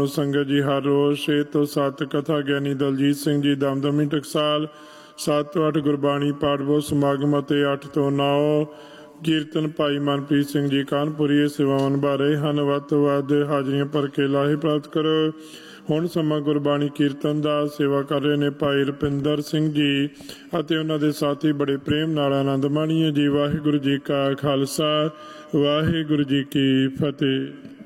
ਸੰਗਤ ਜੀ ਹਰ ਰੋਜ਼ 6 ਤੋਂ 7 ਕਥਾ ਗਿਆਨੀ ਦਲਜੀਤ ਸਿੰਘ ਜੀ ਦਮਦਮੀ ਟਕਸਾਲ, 7 ਤੋਂ 8 ਗੁਰਬਾਣੀ ਪਾਠ ਬਹੁਤ ਸਮਾਗਮ ਅਤੇ 8 ਤੋਂ 9 ਕੀਰਤਨ ਭਾਈ ਮਨਪ੍ਰੀਤ ਸਿੰਘ ਜੀ ਕਾਨਪੁਰੀ ਇਹ ਸੇਵਾਵਾਂ ਨਿਭਾ ਰਹੇ ਹਨ। ਵੱਧ ਤੋਂ ਵੱਧ ਹਾਜ਼ਰੀਆਂ ਭਰ ਕੇ ਲਾਹੇ ਪ੍ਰਾਪਤ ਕਰੋ। ਹੁਣ ਸਮਾਂ ਗੁਰਬਾਣੀ ਕੀਰਤਨ ਦਾ ਸੇਵਾ ਕਰ ਰਹੇ ਨੇ ਭਾਈ ਰੁਪਿੰਦਰ ਸਿੰਘ ਜੀ ਅਤੇ ਉਹਨਾਂ ਦੇ ਸਾਥੀ ਬੜੇ ਪ੍ਰੇਮ ਨਾਲ ਆਨੰਦ ਮਾਣੀਏ ਜੀ। ਵਾਹਿਗੁਰੂ ਜੀ ਕਾ ਖਾਲਸਾ, ਵਾਹਿਗੁਰੂ ਜੀ ਕੀ ਫਤਿਹ।